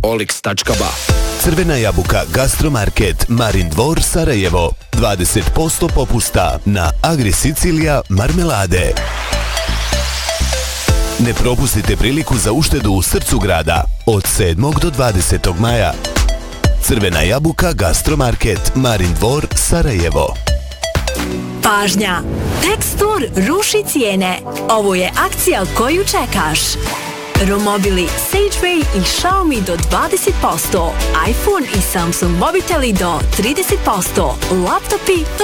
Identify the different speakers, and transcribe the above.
Speaker 1: olix.ba.
Speaker 2: Crvena jabuka Gastromarket Marin Dvor Sarajevo. 20% popusta na Agri Sicilija marmelade. Ne propustite priliku za uštedu u srcu grada od 7. do 20. maja. Crvena jabuka Gastromarket Marin Dvor Sarajevo.
Speaker 3: Pažnja! Tekstur ruši cijene. Ovo je akcija koju čekaš. Romobili Sageway i Xiaomi do 20%, iPhone i Samsung mobiteli do 30%, laptopi do